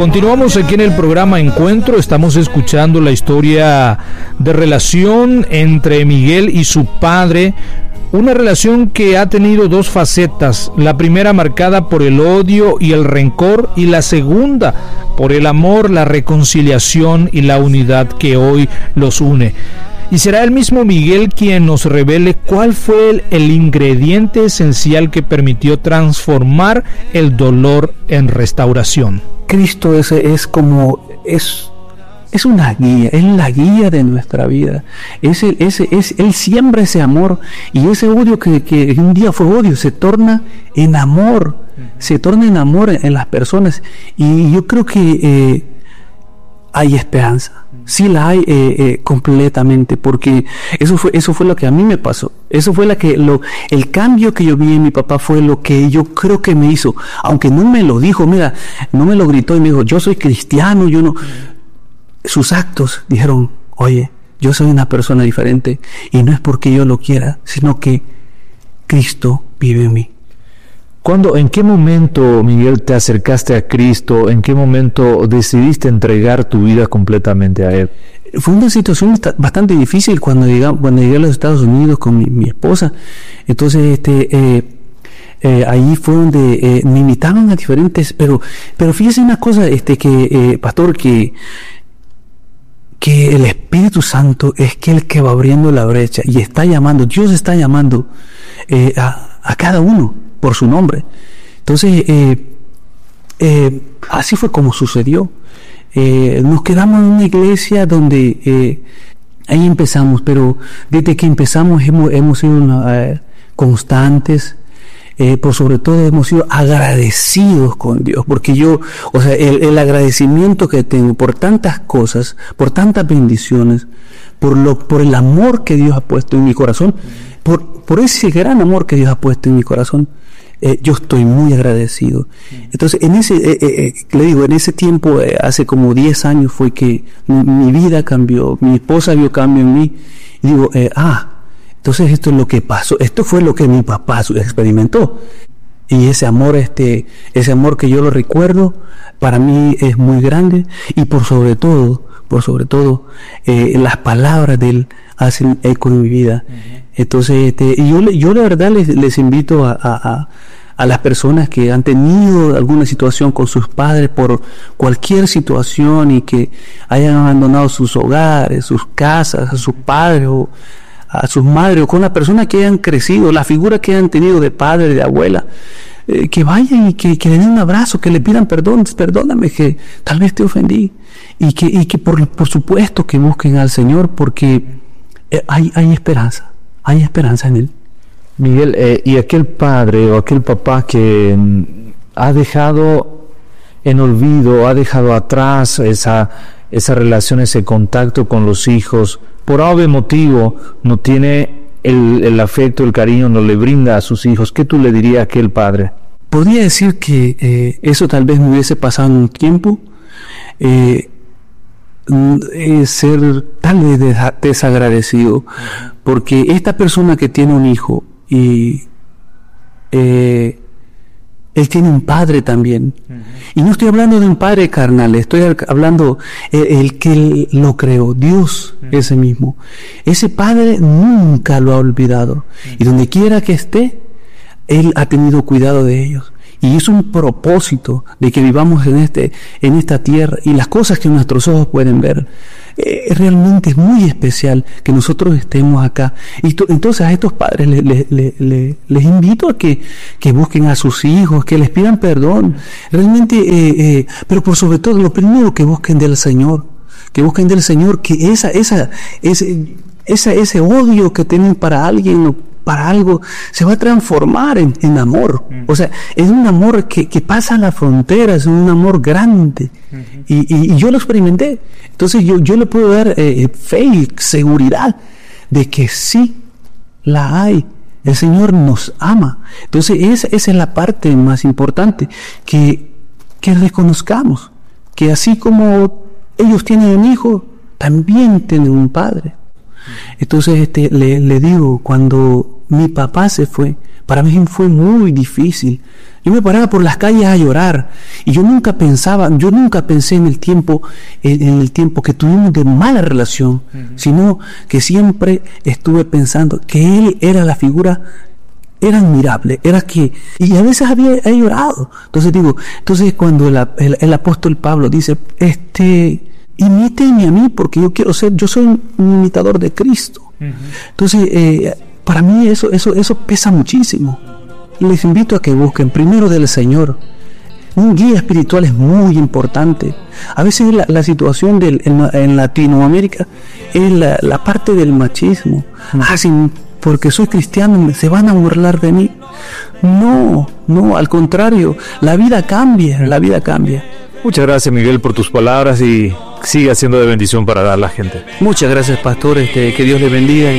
Continuamos aquí en el programa Encuentro. Estamos escuchando la historia de relación entre Miguel y su padre. Una relación que ha tenido dos facetas. La primera marcada por el odio y el rencor, y la segunda por el amor, la reconciliación y la unidad que hoy los une. Y será el mismo Miguel quien nos revele cuál fue el ingrediente esencial que permitió transformar el dolor en restauración. Cristo es una guía, es la guía de nuestra vida. Él siembra ese amor, y ese odio que un día fue odio se torna en amor, en las personas. Y yo creo que hay esperanza. Sí la hay completamente, porque eso fue lo que a mí me pasó. Eso fue el cambio que yo vi en mi papá fue lo que yo creo que me hizo, aunque no me lo dijo, mira, no me lo gritó y me dijo, yo soy cristiano, yo no. Sus actos dijeron, oye, yo soy una persona diferente, y no es porque yo lo quiera, sino que Cristo vive en mí. ¿En qué momento, Miguel, te acercaste a Cristo? ¿En qué momento decidiste entregar tu vida completamente a Él? Fue una situación bastante difícil cuando llegué a los Estados Unidos con mi esposa. Entonces, ahí fue donde me invitaron a diferentes, pero fíjese una cosa, pastor, que el Espíritu Santo es el que va abriendo la brecha y está llamando, Dios está llamando a cada uno por su nombre. Entonces, así fue como sucedió. Nos quedamos en una iglesia donde ahí empezamos, pero desde que empezamos hemos sido constantes. Por sobre todo hemos sido agradecidos con Dios, porque el agradecimiento que tengo por tantas cosas, por tantas bendiciones, por el amor que Dios ha puesto en mi corazón, por ese gran amor que Dios ha puesto en mi corazón, yo estoy muy agradecido. Entonces, en ese tiempo, hace como 10 años fue que mi vida cambió, mi esposa vio cambio en mí, y digo, entonces esto es lo que pasó, esto fue lo que mi papá experimentó, y ese amor que yo lo recuerdo, para mí es muy grande, y por sobre todo, las palabras de él hacen eco en mi vida. Entonces, yo la verdad les invito a las personas que han tenido alguna situación con sus padres por cualquier situación y que hayan abandonado sus hogares, sus casas, a sus padres o a sus madres, o con la persona que hayan crecido, la figura que hayan tenido de padre, de abuela, que vayan y que le den un abrazo, que le pidan perdón, perdóname que tal vez te ofendí, y que por supuesto que busquen al Señor, porque hay esperanza en Él. Miguel, y aquel padre o aquel papá que ha dejado en olvido, ha dejado atrás esa relación, ese contacto con los hijos, por obvio motivo no tiene el afecto, el cariño, no le brinda a sus hijos, ¿qué tú le dirías a aquel padre? Podría decir que eso tal vez me hubiese pasado en un tiempo, ser tal vez desagradecido, porque esta persona que tiene un hijo y él tiene un padre también, y no estoy hablando de un padre carnal, estoy hablando el que lo creó, Dios ese mismo. Ese padre nunca lo ha olvidado, y donde quiera que esté, Él ha tenido cuidado de ellos. Y es un propósito de que vivamos en esta tierra, y las cosas que nuestros ojos pueden ver. Realmente es muy especial que nosotros estemos acá. Y entonces a estos padres les invito a que busquen a sus hijos, que les pidan perdón. Realmente, pero por sobre todo, lo primero, que busquen del Señor. Que busquen del Señor, que ese odio que tienen para alguien, para algo, se va a transformar en amor. O sea, es un amor que pasa las fronteras, es un amor grande. Y yo lo experimenté. Entonces yo le puedo dar fe y seguridad de que sí la hay. El Señor nos ama. Entonces esa es la parte más importante, que reconozcamos que así como ellos tienen un hijo, también tienen un padre. Entonces le digo, cuando mi papá se fue, Para mí fue muy difícil. Yo me paraba por las calles a llorar y yo nunca pensé en el tiempo que tuvimos de mala relación, sino que siempre estuve pensando que él era la figura, era admirable, y a veces he llorado. Entonces cuando el apóstol Pablo dice, imítenme a mí porque yo soy un imitador de Cristo. Entonces, para mí eso pesa muchísimo. Les invito a que busquen primero del Señor. Un guía espiritual es muy importante. A veces la situación en Latinoamérica es la parte del machismo. Porque soy cristiano, se van a burlar de mí. No, al contrario, la vida cambia. Muchas gracias, Miguel, por tus palabras y sigue siendo de bendición para la gente. Muchas gracias, pastor, que Dios le bendiga.